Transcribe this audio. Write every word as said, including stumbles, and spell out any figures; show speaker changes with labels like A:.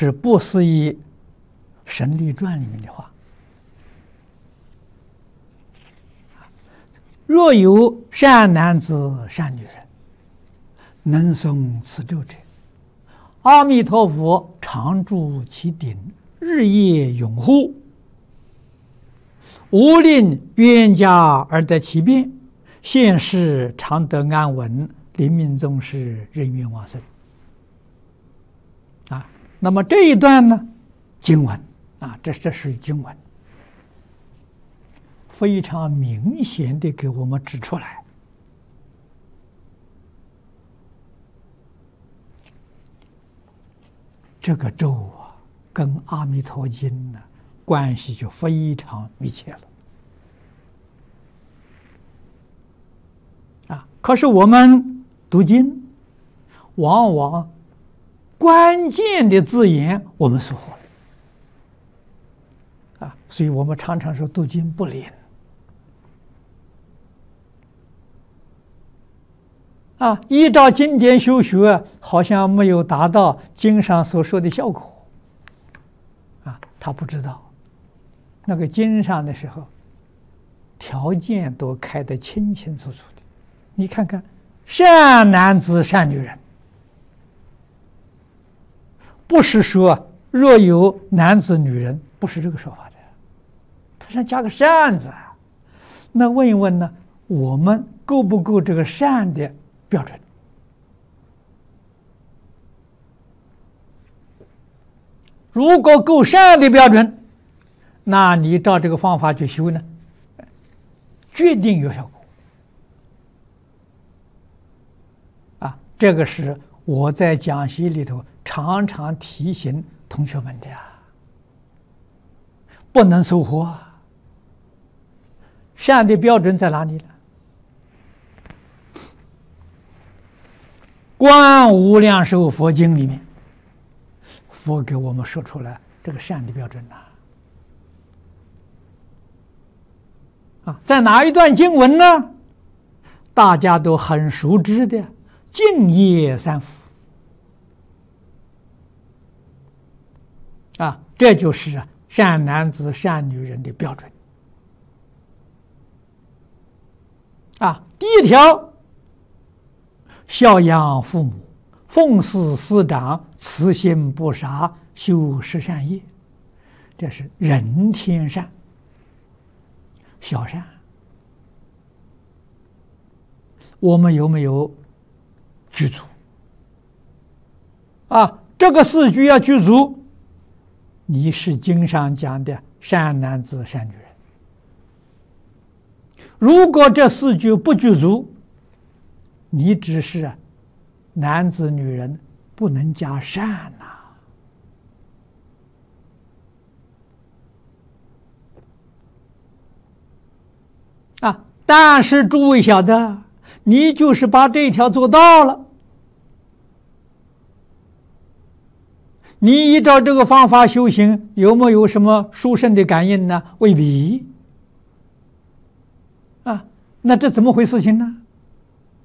A: 是《不思议神力传》里面的话。若有善男子、善女人，能诵此咒者，阿弥陀佛常住其顶，日夜拥护，无令冤家而得其便，现世常得安稳，临命终时人愿往生。啊，那么这一段呢，经文啊，这这属于经文，非常明显的给我们指出来，这个咒啊，跟《阿弥陀经》呢关系就非常密切了。啊，可是我们读经，往往关键的字眼我们疏忽了。啊，所以我们常常说读经不灵。啊，依照经典修学，好像没有达到经上所说的效果。啊，他不知道，那个经上的时候，条件都开得清清楚楚的。你看看，善男子、善女人，不是说若有男子、女人，不是这个说法的，他上加个善字。那问一问呢，我们够不够这个善的标准？如果够善的标准，那你照这个方法去修呢，决定有效果。啊，这个是我在讲习里头常常提醒同学们的呀，不能疏忽啊。善的标准在哪里呢？观无量寿佛经里面，佛给我们说出来这个善的标准呐。啊，在哪一段经文呢？大家都很熟知的净业三福。啊，这就是善男子、善女人的标准。啊，第一条，孝养父母，奉事师长，慈心不杀，修十善业，这是人天善、小善。我们有没有具足？啊，这个四句要具足，你是经上讲的善男子、善女人。如果这四句不具足，你只是男子女人，不能加善呐。啊，但是诸位晓得，你就是把这一条做到了，你依照这个方法修行，有没有什么殊胜的感应呢？未必。啊，那这怎么回事情呢？